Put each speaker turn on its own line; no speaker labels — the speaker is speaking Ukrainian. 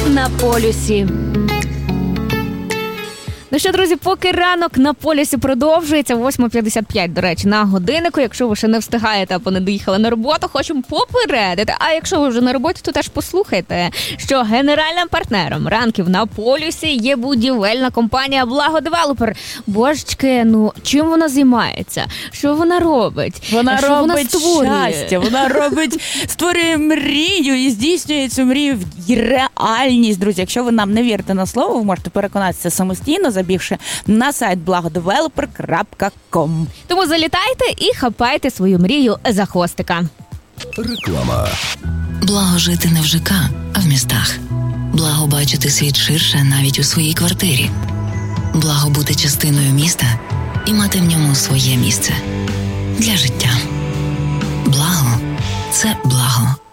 на полюсі. Ну що, друзі, поки ранок на полюсі продовжується, 8:55, до речі, на годиннику. Якщо ви ще не встигаєте або не доїхали на роботу, хочемо попередити. А якщо ви вже на роботі, то теж послухайте, що генеральним партнером ранків на полюсі є будівельна компанія «Благодевелопер». Божечки, ну чим вона займається? Що вона робить?
Вона робить
створює?
щастя, вона створює мрію і здійснює цю мрію в реальність, друзі. Якщо ви нам не вірите на слово, ви можете переконатися самостійно, забігши на сайт blagodeveloper.com.
Тому залітайте і хапайте свою мрію за хвостика.
Реклама.
Благо жити не в ЖК, а в містах. Благо бачити світ ширше навіть у своїй квартирі. Благо бути частиною міста і мати в ньому своє місце. Для життя. Благо – це благо.